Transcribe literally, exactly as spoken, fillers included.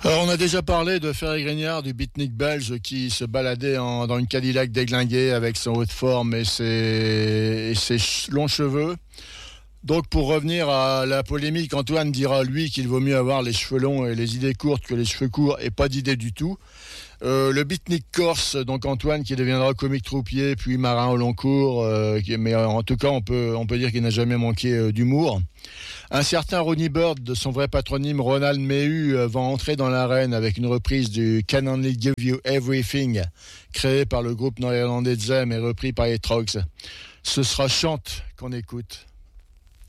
Alors, on a déjà parlé de Ferré Grignard, du beatnik belge qui se baladait en, dans une Cadillac déglinguée avec son haut de forme et ses, et ses longs cheveux. Donc, pour revenir à la polémique, Antoine dira, lui, qu'il vaut mieux avoir les cheveux longs et les idées courtes que les cheveux courts et pas d'idées du tout. Euh, le beatnik corse, donc Antoine, qui deviendra comique troupier, puis marin au long cours, euh, qui, mais euh, en tout cas, on peut, on peut dire qu'il n'a jamais manqué euh, d'humour. Un certain Ronnie Bird, de son vrai patronyme Ronald Mehu, euh, va entrer dans l'arène avec une reprise du Can Only Give You Everything, créé par le groupe néerlandais Zem et repris par les Trogs. Ce sera Chante qu'on écoute.